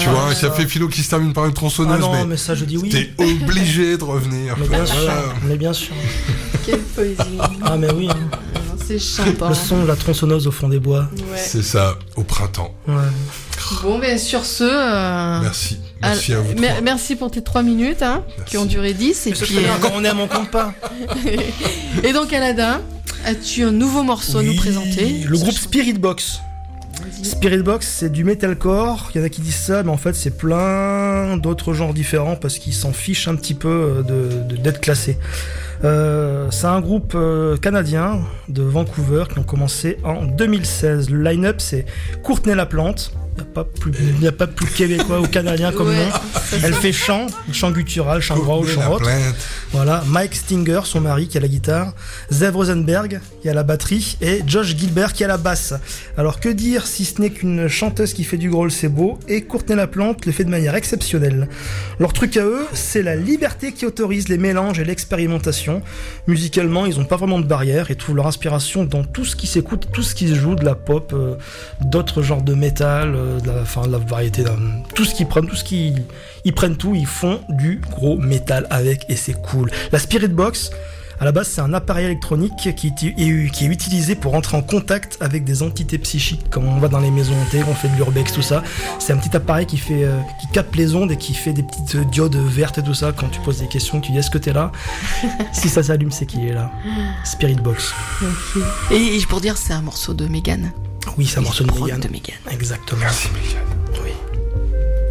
Tu vois, un café philo qui se termine par une tronçonneuse, mais ça je dis oui. T'es obligé de revenir. Mais bien sûr. Quelle poésie. Ah mais oui. C'est chantant. Le son de la tronçonneuse au fond des bois. Ouais. C'est ça, au printemps. Ouais. Bon, ben sur ce... Merci à vous. Merci pour tes 3 minutes, qui ont duré 10. Et puis, quand on aime, on compte pas. Et donc, Aladin, as-tu un nouveau morceau à nous présenter? Le groupe Spirit Box. Spirit Box, c'est du metalcore. Il y en a qui disent ça, mais en fait, c'est plein d'autres genres différents parce qu'ils s'en fichent un petit peu d'être classés. C'est un groupe canadien de Vancouver qui ont commencé en 2016. Le line-up, c'est Courtney Laplante. Il n'y a pas plus québécois ou canadien comme nom. Elle fait chant guttural, chant gras ou chant haute. Voilà, Mike Stinger, son mari, qui a la guitare, Zev Rosenberg, qui a la batterie, et Josh Gilbert, qui a la basse. Alors que dire si ce n'est qu'une chanteuse qui fait du growl, c'est beau, et Courtney Laplante le fait de manière exceptionnelle. Leur truc à eux, c'est la liberté qui autorise les mélanges et l'expérimentation. Musicalement, ils n'ont pas vraiment de barrière et trouvent leur inspiration dans tout ce qui s'écoute, tout ce qui se joue, de la pop, d'autres genres de métal, de la variété, tout ce qu'ils prennent, ils prennent tout, ils font du gros métal avec, et c'est cool. La Spirit Box, à la base, c'est un appareil électronique qui est utilisé pour entrer en contact avec des entités psychiques. Quand on va dans les maisons hantées, on fait de l'urbex, tout ça. C'est un petit appareil qui capte les ondes et qui fait des petites diodes vertes et tout ça. Quand tu poses des questions, tu dis est-ce que t'es là? Si ça s'allume, c'est qu'il est là. Spirit Box. Okay. Et pour dire, c'est un morceau de Mégane. Oui, c'est un morceau de Mégane. Exactement. Merci Mégane.